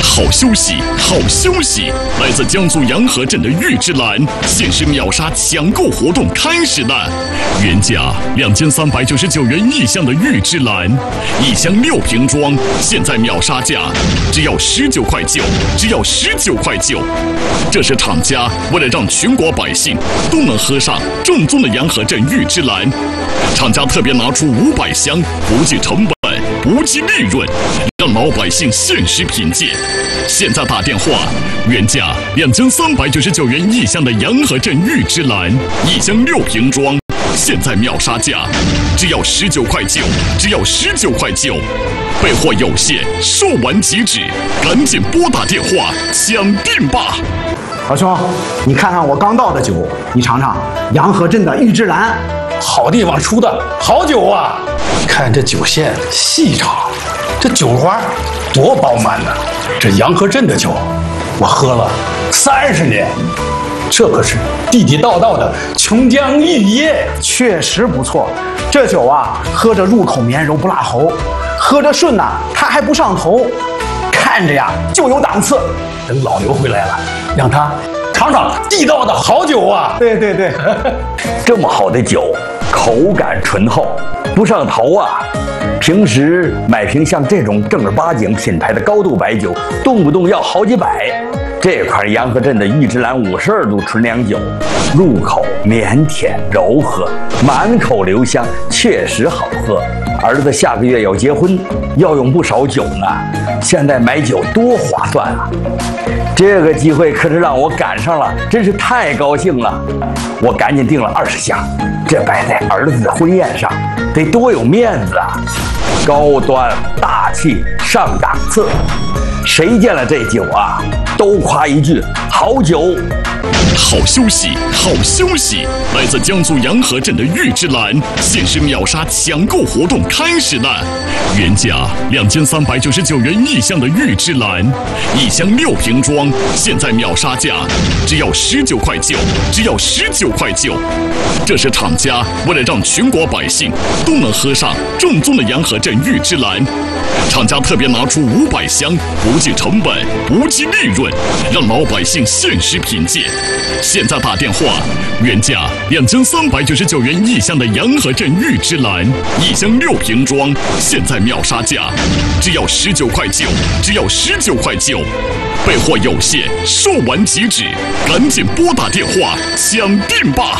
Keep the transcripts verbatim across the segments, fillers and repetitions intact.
好休息，好休息！来自江苏洋河镇的玉芝兰限时秒杀抢购活动开始了，原价两千三百九十九元一箱的玉芝兰，一箱六瓶装，现在秒杀价只要十九块九，只要十九块九。这是厂家为了让全国百姓都能喝上正宗的洋河镇玉芝兰，厂家特别拿出五百箱，不计成本，不计利润，让老百姓限时品鉴。现在打电话，原价两千三百九十九元一箱的洋河镇玉芝兰，一箱六瓶装，现在秒杀价只要十九块九，只要十九块九。备货有限，售完即止，赶紧拨打电话抢订吧！ 老兄，你看看我刚倒的酒，你尝尝洋河镇的玉芝兰， 好地方出的好酒啊！看这酒线细长，这酒花多饱满呢！这洋河镇的酒，我喝了三十年，这可是地地道道的琼浆玉液， 确实不错。这酒啊，喝着入口绵柔不辣喉，喝着顺呐，它还不上头，看着呀就有档次。 等老刘回来了，让他尝尝地道的好酒啊！ 对对对， 这么好的酒，口感醇厚，不上头啊！平时买瓶像这种正儿八经品牌的高度白酒，动不动要好几百。这款洋河镇的玉芝兰五十二度纯粮酒，入口绵甜柔和，满口留香，确实好喝。儿子下个月要结婚，要用不少酒呢，现在买酒多划算啊！这个机会可是让我赶上了，真是太高兴了。我赶紧订了二十箱，这摆在儿子的婚宴上，得多有面子啊！高端大气上档次，谁见了这酒啊，都夸一句好酒。 好休息，好休息！来自江苏洋河镇的玉芝兰限时秒杀抢购活动开始了，原价两千三百九十九元一箱的玉芝兰，一箱六瓶装，现在秒杀价只要十九块九，只要十九块九。这是厂家为了让全国百姓都能喝上正宗的洋河镇玉芝兰，厂家特别拿出五百箱，不计成本，不计利润，让老百姓限时品鉴。现在打电话，原价两千三百九十九元一箱的洋河镇玉芝兰，一箱六瓶装，现在秒杀价只要十九块九，只要十九块九。备货有限，售完即止，赶紧拨打电话抢订吧！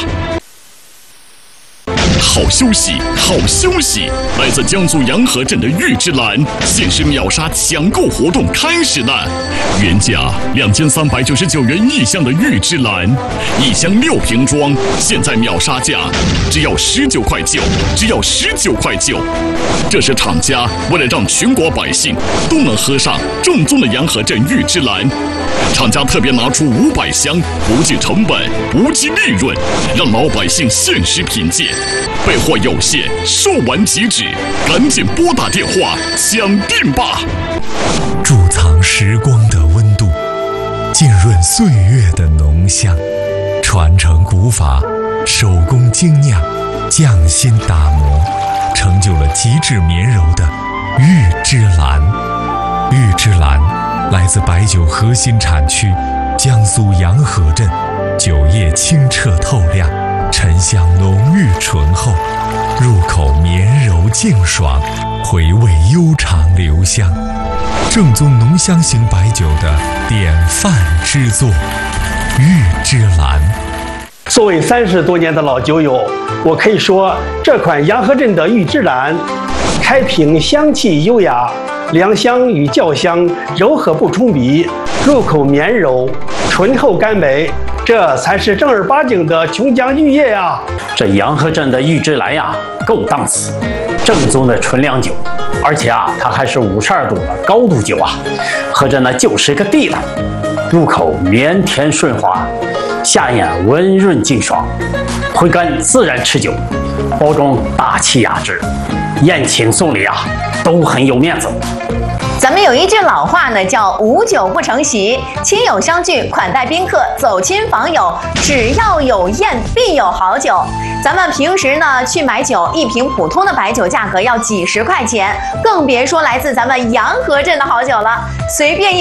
好休息，好休息！来自江苏洋河镇的玉芝兰限时秒杀抢购活动开始了，原价两千三百九十九元一箱的玉芝兰，一箱六瓶装，现在秒杀价只要十九块九，只要十九块九。这是厂家为了让全国百姓都能喝上正宗的洋河镇玉芝兰，厂家特别拿出五百箱，不计成本，不计利润，让老百姓限时品鉴。备货有限，售完即止，赶紧拨打电话抢订吧！ 贮藏时光的温度，浸润岁月的浓香，传承古法，手工精酿，匠心打磨，成就了极致绵柔的玉芝兰。玉芝兰来自白酒核心产区江苏洋河镇，酒液清澈透亮，沉香浓郁醇厚，入口绵柔净爽，回味悠长留香，正宗浓香型白酒的典范之作，玉芝兰。 作为三十多年的老酒友，我可以说这款洋河镇的玉芝兰，开瓶香气优雅，凉香与酵香柔和不冲鼻，入口绵柔，醇厚甘美，这才是正儿八经的琼浆玉液呀！ 这洋河镇的玉芝兰呀，够档次，正宗的纯粮酒，而且啊，它还是五十二度的高度酒啊，喝着呢就是个地道，入口绵甜顺滑，下咽温润净爽，回甘自然持久，包装大气雅致，宴请送礼啊都很有面子。 咱们有一句老话呢，叫无酒不成席，亲友相聚，款待宾客，走亲访友，只要有宴必有好酒。咱们平时呢去买酒，一瓶普通的白酒价格要几十块钱，更别说来自咱们洋河镇的好酒了，随便一